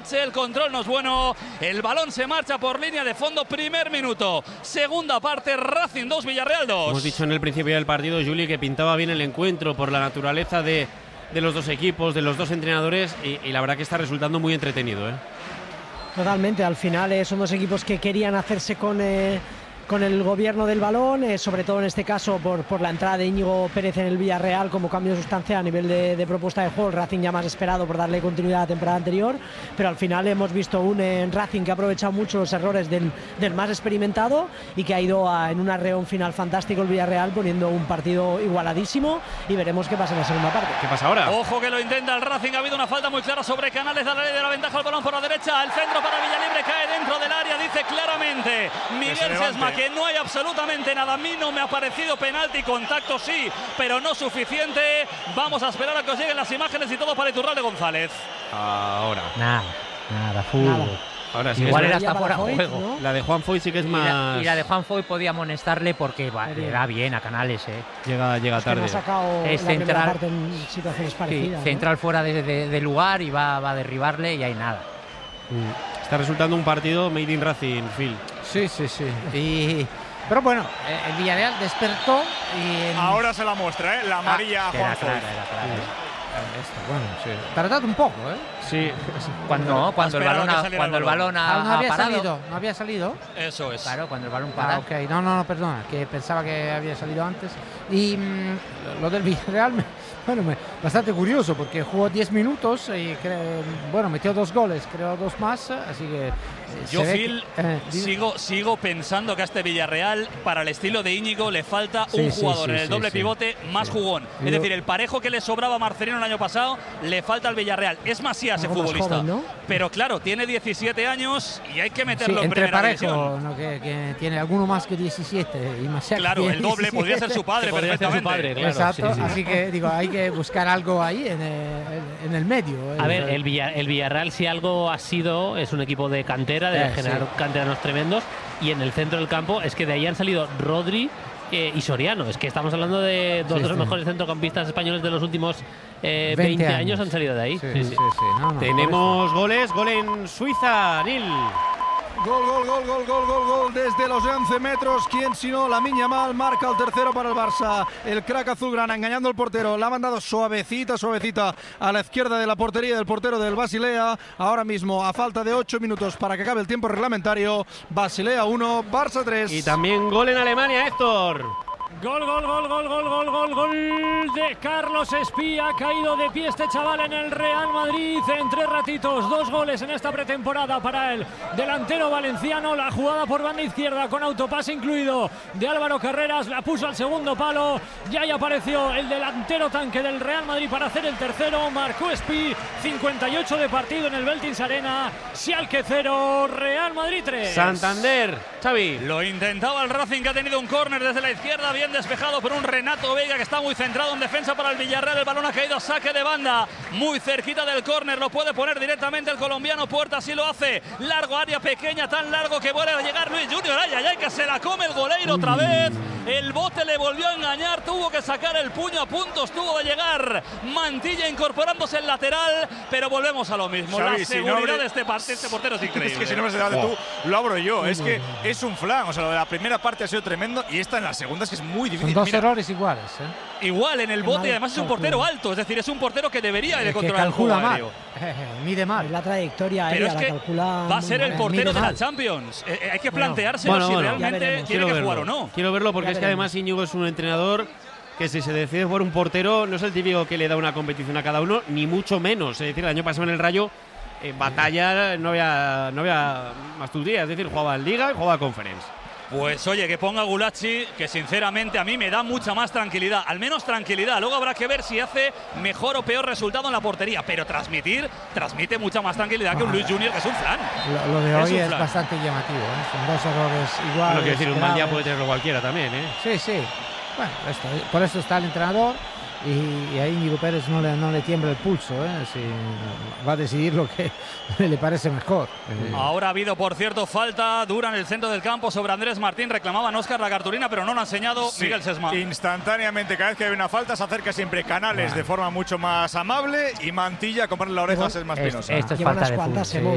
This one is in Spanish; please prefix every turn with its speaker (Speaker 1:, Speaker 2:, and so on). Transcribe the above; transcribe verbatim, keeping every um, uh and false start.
Speaker 1: Gulatse, el control no es bueno, el balón se marcha por línea de fondo, primer minuto, segunda parte, Racing dos, Villarreal dos.
Speaker 2: Hemos dicho en el principio del partido, Juli, que pintaba bien el encuentro por la naturaleza de, de los dos equipos, de los dos entrenadores, y, y la verdad que está resultando muy entretenido, ¿eh?
Speaker 3: Totalmente, al final eh, son dos equipos que querían hacerse con... Eh... con el gobierno del balón, eh, sobre todo en este caso por, por la entrada de Íñigo Pérez en el Villarreal como cambio de sustancia a nivel de, de propuesta de juego. El Racing ya más esperado por darle continuidad a la temporada anterior, pero al final hemos visto un eh, Racing que ha aprovechado mucho los errores del, del más experimentado y que ha ido a, en un arreón final fantástico el Villarreal, poniendo un partido igualadísimo, y veremos qué pasa en la segunda parte.
Speaker 2: ¿Qué pasa ahora?
Speaker 1: Ojo que lo intenta el Racing, ha habido una falta muy clara sobre Canales, da la ley de la ventaja al balón por la derecha, el centro para Villalibre, cae dentro del área, dice claramente Miguel Sesma que no hay absolutamente nada. A mí no me ha parecido penalti, contacto sí, pero no suficiente. Vamos a esperar a que os lleguen las imágenes y todo para Iturralde González.
Speaker 2: Ahora.
Speaker 4: Nada, nada, fútbol.
Speaker 3: Nada.
Speaker 2: Ahora sí.
Speaker 4: Igual
Speaker 2: es
Speaker 4: era
Speaker 2: verdad.
Speaker 4: hasta fuera de
Speaker 3: Foyt,
Speaker 4: juego.
Speaker 3: ¿no?
Speaker 2: La de Juan Foyt sí que es
Speaker 4: Y
Speaker 2: más...
Speaker 4: la, y la de Juan Foyt podía amonestarle porque va, le da bien a Canales, ¿eh?
Speaker 2: Llega, llega
Speaker 3: Es que no
Speaker 2: tarde.
Speaker 3: ha sacado
Speaker 4: Es
Speaker 3: la primera
Speaker 4: central.
Speaker 3: parte en situaciones
Speaker 4: Sí,
Speaker 3: parecidas, ¿no?
Speaker 4: central fuera de, de, de lugar y va, va a derribarle y hay nada.
Speaker 2: Mm. Está resultando un partido made in Racing, Phil.
Speaker 5: Sí, sí, sí. Y... Pero bueno, el Villarreal despertó y... En...
Speaker 6: Ahora se la muestra, ¿eh? La amarilla
Speaker 4: Ah,
Speaker 6: a Juan
Speaker 4: era clara,
Speaker 6: Foyt.
Speaker 4: era clara.
Speaker 5: Esto, bueno, sí. Tardado un poco, ¿eh?
Speaker 2: Sí.
Speaker 4: Cuando, no, cuando el
Speaker 1: esperado
Speaker 4: balón,
Speaker 1: que
Speaker 4: ha,
Speaker 1: saliera
Speaker 4: cuando
Speaker 1: el
Speaker 4: el
Speaker 1: balón.
Speaker 4: balón ha,
Speaker 5: Ah, no
Speaker 4: ha
Speaker 5: había
Speaker 4: parado.
Speaker 5: salido, no había salido.
Speaker 1: Eso es.
Speaker 4: Claro, cuando el balón para.
Speaker 5: Ah, ok, no, no, no, perdona, que pensaba que había salido antes. Y mmm, lo del Villarreal, me, bueno, me, bastante curioso porque jugó diez minutos y cre, bueno, metió dos goles, creo dos más, así que... Eh,
Speaker 1: Yo,
Speaker 5: se ve
Speaker 1: Phil,
Speaker 5: que, eh,
Speaker 1: sigo, sigo pensando que a este Villarreal, para el estilo de Íñigo, le falta
Speaker 5: Sí,
Speaker 1: un
Speaker 5: sí,
Speaker 1: jugador
Speaker 5: sí,
Speaker 1: en el
Speaker 5: sí,
Speaker 1: doble
Speaker 5: sí.
Speaker 1: pivote más
Speaker 5: Sí.
Speaker 1: jugón.
Speaker 5: Y
Speaker 1: Es
Speaker 5: lo-
Speaker 1: decir, el parejo que le sobraba a Marcelino el año pasado, le falta al Villarreal. Es Masías ese
Speaker 3: Algo más
Speaker 1: futbolista.
Speaker 3: joven, ¿no?
Speaker 1: Pero claro, tiene diecisiete años y hay que
Speaker 5: sí,
Speaker 1: meterlo en
Speaker 5: entre
Speaker 1: primera
Speaker 5: parejo,
Speaker 1: división.
Speaker 5: ¿no? que, que tiene alguno más que diecisiete y más
Speaker 1: Claro, el doble podría ser su padre
Speaker 2: Podría ser su
Speaker 1: perfectamente.
Speaker 2: padre, claro.
Speaker 5: Exacto,
Speaker 2: Sí, sí.
Speaker 5: así que digo, hay que buscar algo ahí en el, en el medio.
Speaker 7: A
Speaker 5: eh.
Speaker 7: ver, el, Villa- el Villarreal, si algo ha sido, es un equipo de cantera, de
Speaker 5: Eh,
Speaker 7: generar
Speaker 5: sí.
Speaker 7: canteranos tremendos, y en el centro del campo es que de ahí han salido Rodri eh, y Soriano. Es que estamos hablando de dos
Speaker 5: Sí,
Speaker 7: de los
Speaker 5: sí.
Speaker 7: mejores centrocampistas españoles de los últimos eh,
Speaker 5: veinte
Speaker 7: veinte años.
Speaker 5: años
Speaker 7: han salido de ahí.
Speaker 5: Sí,
Speaker 7: Sí,
Speaker 5: sí,
Speaker 7: sí.
Speaker 5: sí, no, no,
Speaker 2: Tenemos goles, gol en Suiza, Nil.
Speaker 8: Gol, gol, gol, gol, gol, gol, gol desde los once metros. ¿Quién si no? Lamine Yamal marca el tercero para el Barça. El crack azulgrana engañando al portero. La ha mandado suavecita, suavecita a la izquierda de la portería del portero del Basilea. Ahora mismo, a falta de ocho minutos para que acabe el tiempo reglamentario, Basilea uno, Barça tres.
Speaker 2: Y también gol en Alemania, Héctor.
Speaker 9: Gol, gol, gol, gol, gol, gol, gol, gol de Carlos Espía. Ha caído de pie este chaval en el Real Madrid en tres ratitos. Dos goles en esta pretemporada para el delantero valenciano. La jugada por banda izquierda con autopase incluido de Álvaro Carreras. La puso al segundo palo. Ya ahí apareció el delantero tanque del Real Madrid para hacer el tercero. Marcó Espí. cincuenta y ocho de partido en el Veltins Arena. Schalke cero, Real Madrid tres.
Speaker 2: Santander, Xavi.
Speaker 1: Lo intentaba el Racing, que ha tenido un córner desde la izquierda, bien despejado por un Renato Vega que está muy centrado en defensa para el Villarreal. El balón ha caído a saque de banda, muy cerquita del córner, lo puede poner directamente el colombiano Puerta, así lo hace. Largo, área pequeña, tan largo que vuelve a llegar Luis Junior. Ay, ay, ay, que se la come el goleiro otra vez. El bote le volvió a engañar, tuvo que sacar el puño, a punto estuvo de llegar Mantilla incorporándose el lateral, pero volvemos a lo mismo.
Speaker 6: Xavi,
Speaker 1: la
Speaker 6: si no
Speaker 1: seguridad
Speaker 6: abre-
Speaker 1: de este, parte, este portero es increíble.
Speaker 6: Es que si no me se debate tú, lo abro yo. Es que es un flan. O sea, lo de la primera parte ha sido tremendo y esta en la segunda es que es muy
Speaker 5: Son
Speaker 6: difícil.
Speaker 5: dos
Speaker 6: Mira,
Speaker 5: errores iguales, ¿eh?
Speaker 1: Igual en el
Speaker 3: Qué
Speaker 1: bote,
Speaker 3: mal
Speaker 1: y además es un portero alto, es decir, es un portero que debería de
Speaker 5: Es que
Speaker 1: controlar el juego
Speaker 5: calcula mal.
Speaker 1: aéreo.
Speaker 5: Mide
Speaker 3: Es
Speaker 5: mal.
Speaker 3: la trayectoria
Speaker 1: Pero
Speaker 3: aérea,
Speaker 1: es
Speaker 3: la
Speaker 1: que
Speaker 3: calcula
Speaker 1: va a ser
Speaker 3: muy
Speaker 1: el
Speaker 3: mal.
Speaker 1: portero
Speaker 3: Mide
Speaker 1: de la
Speaker 3: mal.
Speaker 1: Champions. Eh, eh, hay que
Speaker 3: Bueno,
Speaker 1: planteárselo
Speaker 2: bueno,
Speaker 1: si
Speaker 2: bueno,
Speaker 3: ya
Speaker 1: realmente
Speaker 3: veremos.
Speaker 1: tiene que
Speaker 2: verlo.
Speaker 1: jugar o no.
Speaker 2: Quiero verlo porque
Speaker 3: Ya
Speaker 2: es que
Speaker 3: veremos.
Speaker 2: además Íñigo es un entrenador que si se decide por un portero no es el típico que le da una competición a cada uno, ni mucho menos. Es decir, el año pasado en el Rayo, en batalla no había, no había más tus días. Es decir, jugaba en Liga y jugaba Conference.
Speaker 1: Pues oye, que ponga Gulacsi, que sinceramente a mí me da mucha más tranquilidad, al menos tranquilidad. Luego habrá que ver si hace mejor o peor resultado en la portería, pero transmitir, transmite mucha más tranquilidad que un Luis Junior, que es un flan.
Speaker 5: Lo, lo de
Speaker 1: Es
Speaker 5: hoy
Speaker 1: un
Speaker 5: es
Speaker 1: flan.
Speaker 5: bastante llamativo, ¿eh? Son dos errores iguales.
Speaker 2: Lo que decir, un mal día
Speaker 5: graves.
Speaker 2: puede tenerlo cualquiera también, ¿eh?
Speaker 5: Sí, sí. Bueno, esto, por eso está el entrenador y, y a Íñigo Pérez no le, no le tiembla el pulso, ¿eh? Si va a decidir lo que le parece mejor. Eh,
Speaker 1: Ahora ha habido, por cierto, falta dura en el centro del campo sobre Andrés Martín. Reclamaban Óscar la cartulina, pero no lo ha enseñado
Speaker 6: sí,
Speaker 1: Miguel Sesma.
Speaker 6: instantáneamente, cada vez que hay una falta, se acerca siempre Canales
Speaker 5: Bueno.
Speaker 6: de forma mucho más amable y Mantilla a comprarle la oreja a Sesma
Speaker 4: Es-
Speaker 6: Espinosa.
Speaker 4: esto es
Speaker 3: Lleva
Speaker 4: falta
Speaker 3: unas
Speaker 4: de fútbol.
Speaker 3: cuantas,
Speaker 4: sí.
Speaker 3: Semo.